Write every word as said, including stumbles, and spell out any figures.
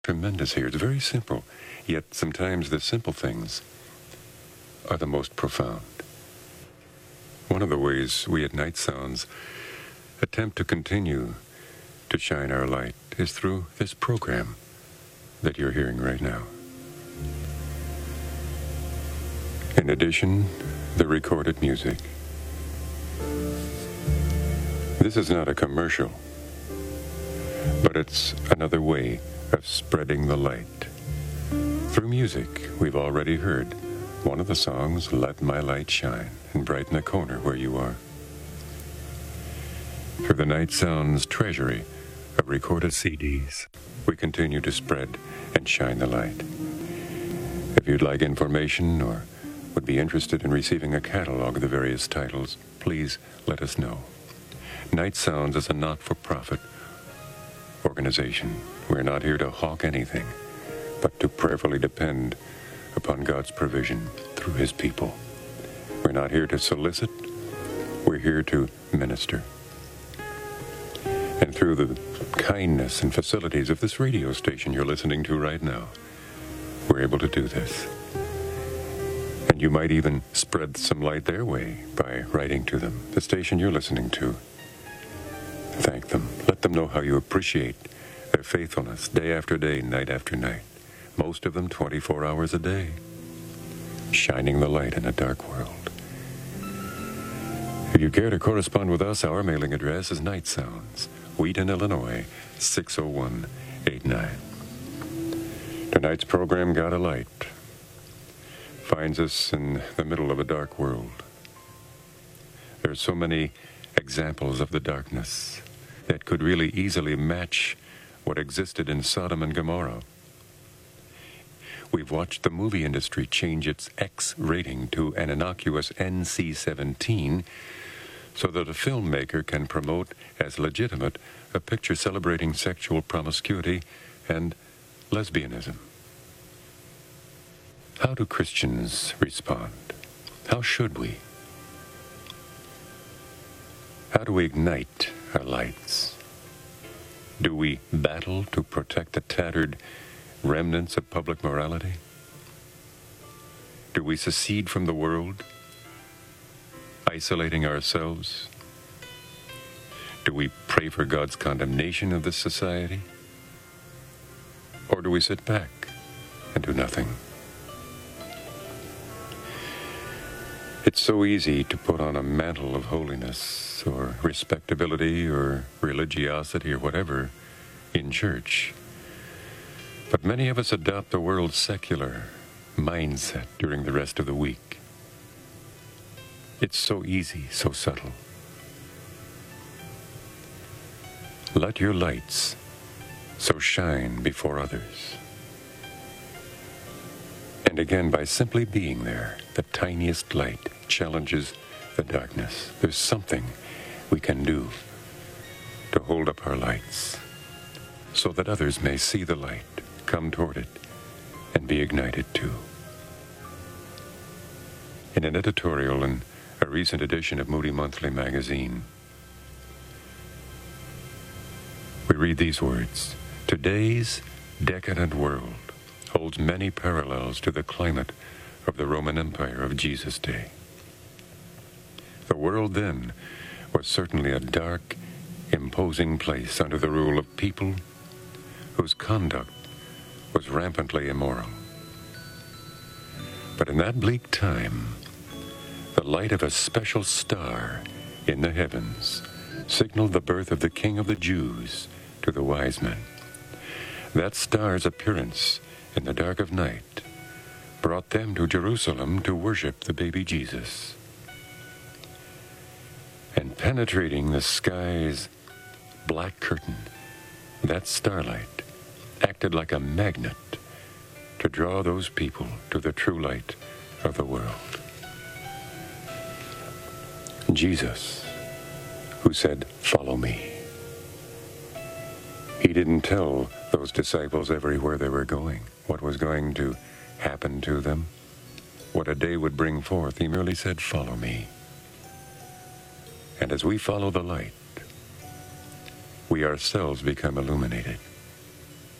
tremendous here. It's very simple, yet sometimes the simple things are the most profound. One of the ways we at Night Sounds attempt to continue to shine our light is through this program that you're hearing right now. In addition, the recorded music. This is not a commercial, but it's another way of spreading the light. Through music, we've already heard one of the songs, Let My Light Shine, and brighten the corner where you are. Through the Night Sounds treasury of recorded C Ds, we continue to spread and shine the light. If you'd like information or would be interested in receiving a catalog of the various titles, please let us know. Night Sounds is a not-for-profit organization. We're not here to hawk anything, but to prayerfully depend upon God's provision through His people. We're not here to solicit, we're here to minister. And through the kindness and facilities of this radio station you're listening to right now, we're able to do this. And you might even spread some light their way by writing to them, the station you're listening to. Thank them. Let them know how you appreciate their faithfulness day after day, night after night. Most of them twenty-four hours a day, shining the light in a dark world. If you care to correspond with us, our mailing address is Night Sounds, Wheaton, Illinois, six oh one eight nine. Tonight's program, God a Light, finds us in the middle of a dark world. There are so many examples of the darkness that could really easily match what existed in Sodom and Gomorrah. We've watched the movie industry change its X rating to an innocuous N C seventeen so that a filmmaker can promote as legitimate a picture celebrating sexual promiscuity and lesbianism. How do Christians respond? How should we? How do we ignite our lights? Do we battle to protect the tattered remnants of public morality? Do we secede from the world, isolating ourselves? Do we pray for God's condemnation of this society? Or do we sit back and do nothing? It's so easy to put on a mantle of holiness or respectability or religiosity or whatever in church. But many of us adopt the world's secular mindset during the rest of the week. It's so easy, so subtle. Let your lights so shine before others. And again, by simply being there, the tiniest light challenges the darkness. There's something we can do to hold up our lights so that others may see the light, come toward it, and be ignited too. In an editorial in a recent edition of Moody Monthly magazine, we read these words: "Today's decadent world holds many parallels to the climate of the Roman Empire of Jesus' day. The world then was certainly a dark, imposing place under the rule of people whose conduct was rampantly immoral. But in that bleak time, the light of a special star in the heavens signaled the birth of the King of the Jews to the wise men. That star's appearance in the dark of night brought them to Jerusalem to worship the baby Jesus. And penetrating the sky's black curtain, that starlight acted like a magnet to draw those people to the true light of the world. Jesus, who said, 'Follow me.' He didn't tell those disciples everywhere they were going what was going to happen to them, what a day would bring forth. He merely said, 'Follow me.' And as we follow the light, we ourselves become illuminated.